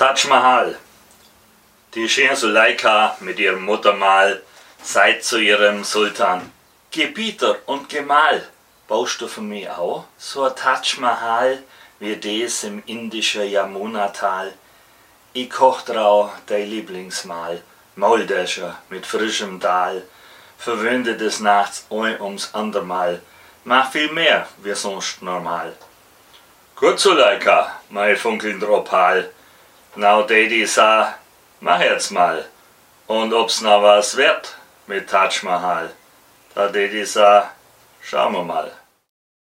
Taj Mahal. Die schöne Suleika mit ihrem Muttermal sagt zu ihrem Sultan: Gebieter und Gemahl, baust du für mich auch so ein Taj Mahal wie des im indischen Yamuna-Tal? Ich koch drau dein Lieblingsmahl, Maultasche mit frischem Dahl, verwöhnte des Nachts ein ums andermal, mach viel mehr wie sonst normal. Gut, Suleika, mein funkelnder Opal, now Daddy sah, mach jetzt mal, und ob's noch was wird mit Taj Mahal, da Daddy sah, schauen wir mal.